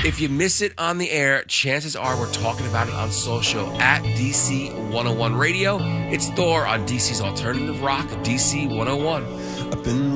If you miss it on the air, chances are we're talking about it on social at DC 101 Radio. It's Thor on DC's Alternative Rock, DC 101. I've been